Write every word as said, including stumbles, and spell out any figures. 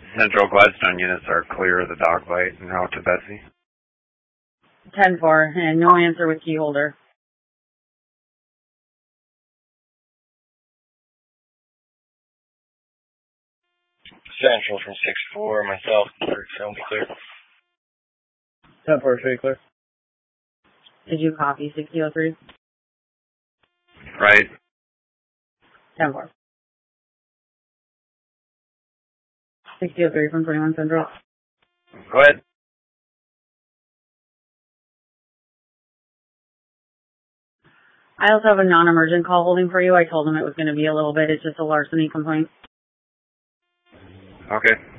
Central Gladstone units are clear of the dog bite and out to Betsy. ten four, and no answer with key holder. Central from six four, myself, film clear. ten four, straight clear. Did you copy sixty oh three? Right. ten four. sixty oh three from twenty-one Central. Go ahead. I also have a non-emergent call holding for you. I told him it was going to be a little bit. It's just a larceny complaint. Okay.